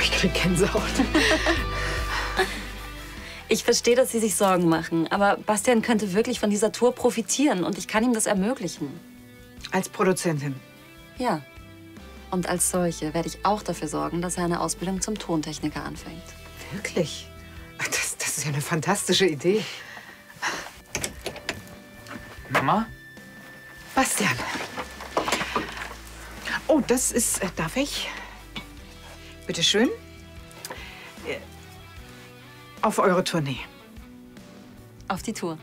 ich krieg Gänsehaut. Ich verstehe, dass Sie sich Sorgen machen. Aber Bastian könnte wirklich von dieser Tour profitieren. Und ich kann ihm das ermöglichen. Als Produzentin? Ja. Und als solche werde ich auch dafür sorgen, dass er eine Ausbildung zum Tontechniker anfängt. Wirklich? Das ist ja eine fantastische Idee. Mama? Bastian. Oh, das ist, darf ich? Bitte schön. Auf eure Tournee. Auf die Tour.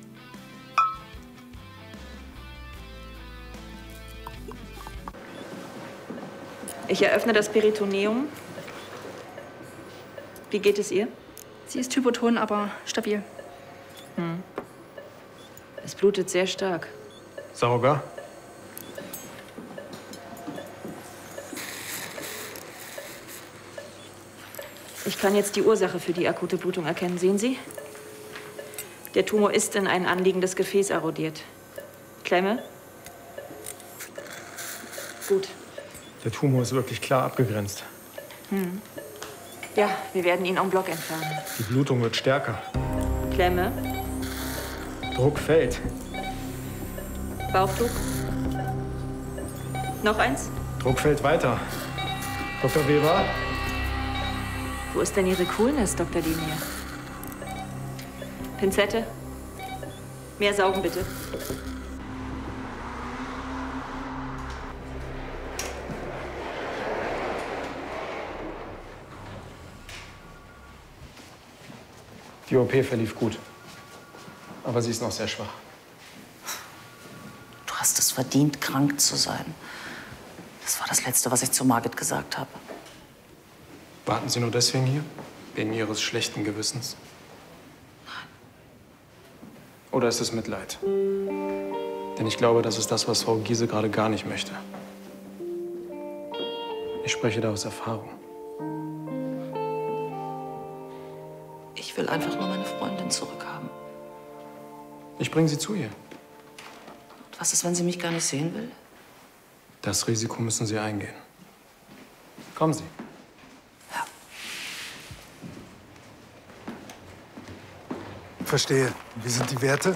Ich eröffne das Peritoneum. Wie geht es ihr? Sie ist hypoton, aber stabil. Es blutet sehr stark. Sauger? Ich kann jetzt die Ursache für die akute Blutung erkennen. Sehen Sie? Der Tumor ist in ein anliegendes Gefäß erodiert. Klemme? Gut. Der Tumor ist wirklich klar abgegrenzt. Ja, wir werden ihn en bloc entfernen. Die Blutung wird stärker. Klemme? Druck fällt. Bauchdruck? Noch eins? Druck fällt weiter. Dr. Weber? Wo ist denn Ihre Coolness, Dr. Linie? Pinzette? Mehr saugen, bitte. Die OP verlief gut. Aber sie ist noch sehr schwach. Du hast es verdient, krank zu sein. Das war das Letzte, was ich zu Margit gesagt habe. Warten Sie nur deswegen hier? Wegen Ihres schlechten Gewissens? Oder ist es Mitleid? Denn ich glaube, das ist das, was Frau Giese gerade gar nicht möchte. Ich spreche da aus Erfahrung. Ich will einfach nur meine Freundin zurückhaben. Ich bringe Sie zu ihr. Und was ist, wenn sie mich gar nicht sehen will? Das Risiko müssen Sie eingehen. Kommen Sie. Verstehe. Wie sind die Werte?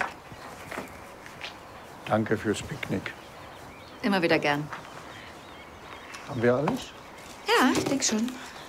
Danke fürs Picknick. Immer wieder gern. Haben wir alles? Ja, ich denke schon.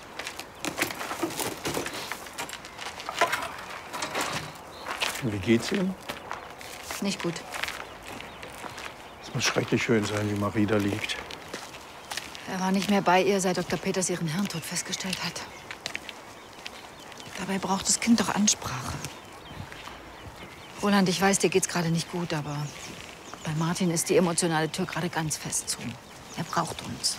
Und wie geht's Ihnen? Nicht gut. Es muss schrecklich schön sein, wie Marie da liegt. Er war nicht mehr bei ihr, seit Dr. Peters ihren Hirntod festgestellt hat. Dabei braucht das Kind doch Ansprache. Roland, ich weiß, dir geht's gerade nicht gut, aber bei Martin ist die emotionale Tür gerade ganz fest zu. Er braucht uns.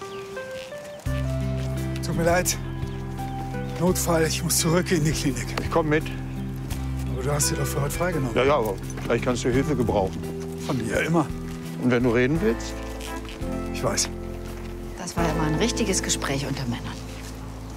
Tut mir leid. Notfall, ich muss zurück in die Klinik. Ich komm mit. Aber du hast dir doch für heute freigenommen. Ja, aber vielleicht kannst du Hilfe gebrauchen. Von dir immer. Und wenn du reden willst? Ich weiß. Das war ja mal ein richtiges Gespräch unter Männern.